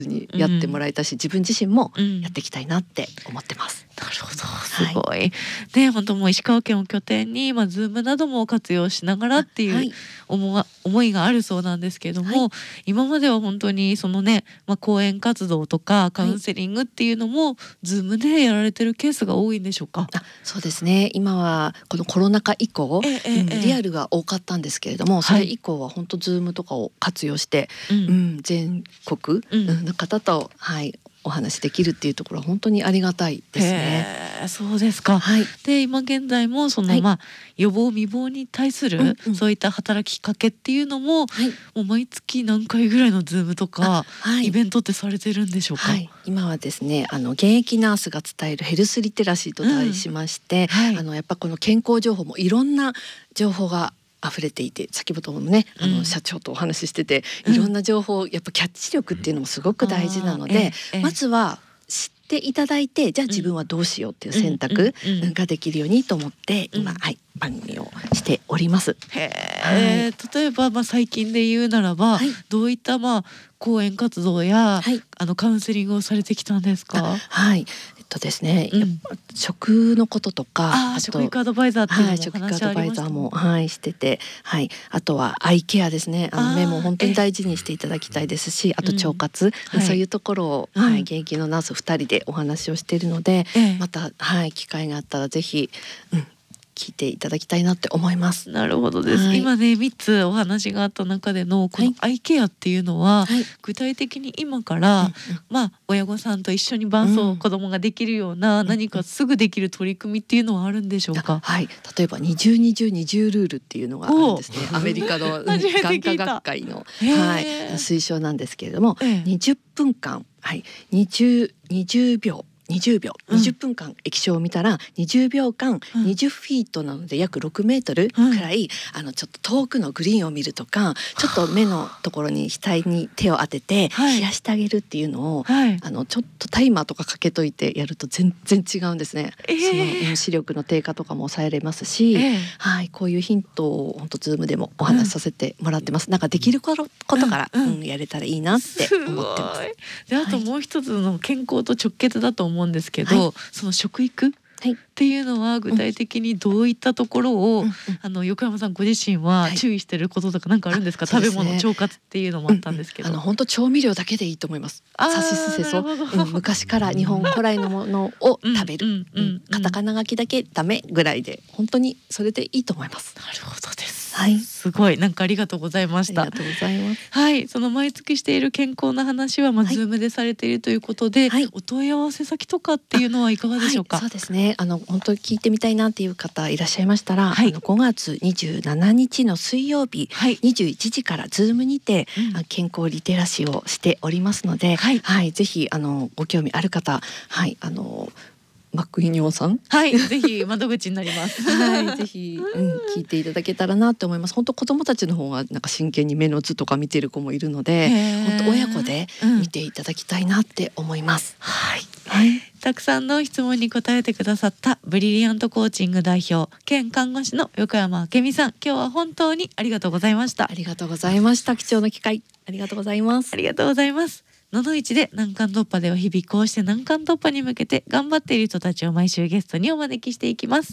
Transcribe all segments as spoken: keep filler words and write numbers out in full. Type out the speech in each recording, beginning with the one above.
にやってもらえたし、うん、自分自身もやっていきたいなって思ってます。 なるほど、すごい、はい、ね、本当もう石川県を拠点に、まあ、ズームなども活用しながらっていう思, が思いがあるそうなんですけれども、はい、今までは本当にそのね、まあ、講演活動とかカウンセリングっていうのも、はい、ズームでやられてるケースが多いんでしょうか？ あ、そうですね、今はこのコロナ禍以降、ええうん、リアルが多かったんですけれども、それ以降は本当ズームとかを活用して、はいうん、全国の方と、はい、お話できるっていうところは本当にありがたいですね。 そうですか、はい、で今現在もその、はい、まあ、予防未亡に対する、うんうん、そういった働きかけっていうのも、はい、もう毎月何回ぐらいのズームとか、はい、イベントってされてるんでしょうか？はい、 今はですね、あの現役ナースが伝えるヘルスリテラシーと題しまして、うんはい、あのやっぱこの健康情報もいろんな情報が溢れていて、先ほどもね、あの社長とお話ししてて、うん、いろんな情報、やっぱキャッチ力っていうのもすごく大事なので、ええ、まずは知っていただいて、じゃあ自分はどうしようっていう選択ができるようにと思って、うん、今、はい、番組をしております。 へー、はい、例えば、まあ、最近で言うならば、はい、どういったまあ講演活動や、はい、あのカウンセリングをされてきたんですか？ はい、えっとですね、うん、やっぱ食のこととか、 ああと食育アドバイザーっていうのも、はい、 食育アドバイザーも、はい、してて、はい、あとはアイケアですね、あの目も本当に大事にしていただきたいですし、あと腸活、うん、そういうところを、はいはい、現役のナースふたりでお話をしているので、ええ、また、はい、機会があったらぜひ、うん聞いていただきたいなって思います。 なるほどです、はい、今ねみっつお話があった中でのこのアイケアっていうのは、はい、具体的に今から、はい、まあ親御さんと一緒に伴走、うん、子供ができるような何かすぐできる取り組みっていうのはあるんでしょうか？ はい、例えばにじゅうにじゅうにじゅうルールっていうのがあるんですね。アメリカの眼科学会の、はい、推奨なんですけれども、にじゅっぷんかん、はい、にじゅう、にじゅうびょうにじゅうびょう、にじゅっぷんかん液晶を見たらにじゅうびょうかん、うん、にじゅうフィートなので約ろくメートルくらい、うん、あのちょっと遠くのグリーンを見るとか、ちょっと目のところに額に手を当てて冷やしてあげるっていうのを、はい、あのちょっとタイマーとかかけといてやると全然違うんですね、えー、その視力の低下とかも抑えれますし、えーはい、こういうヒントを本当ズームでもお話しさせてもらってます、うん、なんかできることから、うんうん、やれたらいいなって思ってます。 であともう一つの健康と直結だと思うんですけど、はい、その食育っていうのは具体的にどういったところを、うん、あの横山さんご自身は注意してることとか何かあるんですか？はい、食べ物、腸活っていうのもあったんですけど、 うんうん、あの本当調味料だけでいいと思います。さしすせそ、うん、昔から日本古来のものを食べる、カタカナ書きだけダメぐらいで本当にそれでいいと思います。 なるほどです。 はい、 すごいなんかありがとうございました。 ありがとうございます。 はい、その毎月している健康な話はまあ、はい、ズームでされているということで、はい、お問い合わせ先とかっていうのはいかがでしょうか？ はい、そうですね。あの本当に聞いてみたいなっていう方いらっしゃいましたら、はい、あのごがつにじゅうしちにちの水曜日、はい、にじゅういちじからズームにて、うん、健康リテラシーをしておりますので、はい、はい、ぜひあのご興味ある方、はい、あのマックイニョンさん、 はい、ぜひ窓口になります。 はい、ぜひ、うん、聞いていただけたらなと思います。本当子供たちの方がなんか真剣に目の図とか見てる子もいるので、本当親子で見ていただきたいなって思います。 うん、はい、はい、たくさんの質問に答えてくださったブリリアントコーチング代表兼看護師の横山明美さん、今日は本当にありがとうございました。 ありがとうございました。貴重な機会ありがとうございます。 ありがとうございます。のどいちで難関突破では日々こうして難関突破に向けて頑張っている人たちを毎週ゲストにお招きしていきます。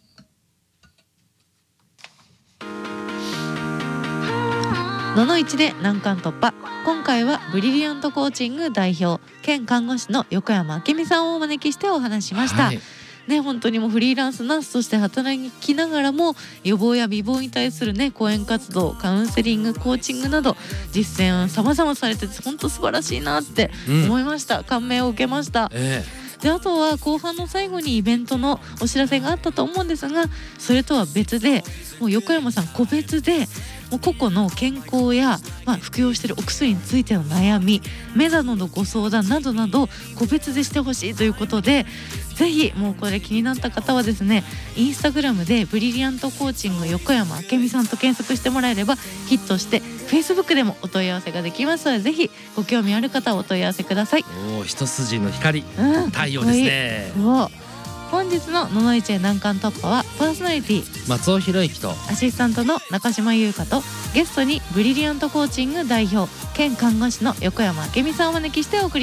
のどいちで難関突破、今回はブリリアントコーチング代表兼看護師の横山明美さんをお招きしてお話しました。はいね、本当にもうフリーランスナースとして働きながらも予防や美貌に対するね講演活動、カウンセリング、コーチングなど実践様々されてて本当素晴らしいなって思いました、うん、感銘を受けました、えー、であとは後半の最後にイベントのお知らせがあったと思うんですが、それとは別でもう横山さん個別でもう個々の健康や、まあ、服用しているお薬についての悩み、目などのご相談などなど個別でしてほしいということで、ぜひもうこれ気になった方はですね、インスタグラムでブリリアントコーチング横山明美さんと検索してもらえればヒットして、 Facebook でもお問い合わせができますので、ぜひご興味ある方はお問い合わせください。 お一筋の光、うん、太陽ですね。 そう本本日のののいちへ難関突破はパーソナリティ松尾博之とアシスタントの中島優香とゲストにブリリアントコーチング代表兼看護師の横山明美さんをお招きしてお送り